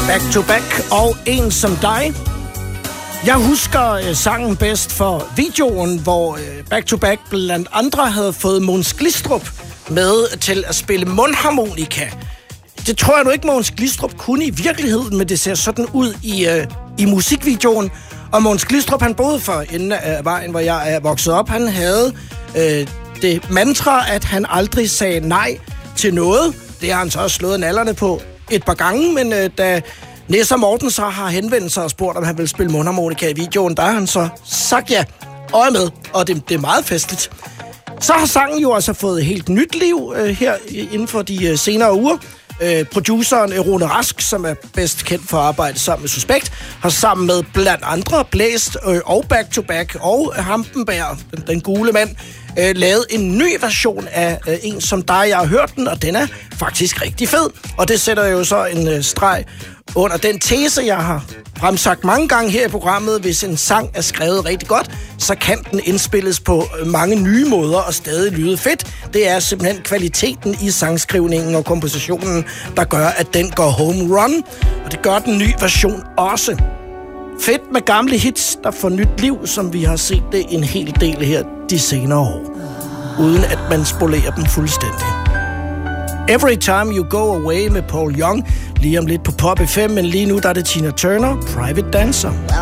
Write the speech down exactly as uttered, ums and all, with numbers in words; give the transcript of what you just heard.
Back to Back og En som dig. Jeg husker øh, sangen bedst for videoen, hvor øh, Back to Back blandt andre havde fået Mogens Glistrup med til at spille mundharmonika. Det tror jeg nu ikke, Mogens Glistrup kunne i virkeligheden, men det ser sådan ud i, øh, i musikvideoen. Og Mogens Glistrup, han boede for enden af vejen, hvor jeg er vokset op. Han havde øh, det mantra, at han aldrig sagde nej til noget. Det har han så også slået nallerne på et par gange, men øh, da Næsser Morten så har henvendt sig og spurgt, om han vil spille mundharmonika i videoen, der har han så sagt ja og er med, og det, det er meget festligt. Så har sangen jo altså fået helt nyt liv øh, her inden for de øh, senere uger. Øh, produceren Rune Rask, som er bedst kendt for at arbejde sammen med Suspekt, har sammen med blandt andre Blæst øh, og Back to Back og Hampenberg, den, den gule mand, øh, lavet en ny version af øh, En som dig. Jeg har hørt den, og den er faktisk rigtig fed. Og det sætter jo så en øh, streg under den tese, jeg har fremsagt mange gange her i programmet. Hvis en sang er skrevet rigtig godt, så kan den indspilles på mange nye måder og stadig lyde fedt. Det er simpelthen kvaliteten i sangskrivningen og kompositionen, der gør, at den går home run. Og det gør den nye version også. Fedt med gamle hits, der får nyt liv, som vi har set det en hel del her de senere år. Uden at man spolerer dem fuldstændig. Every Time You Go Away med Paul Young. Lige om lidt på Pop F M, men lige nu der er det Tina Turner, Private Dancer. Well,